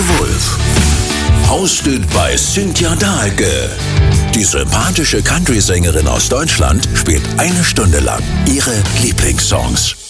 Wolf. Hosted by Cynthia Dahlke. Die sympathische Country-Sängerin aus Deutschland spielt 1 Stunde lang ihre Lieblingssongs.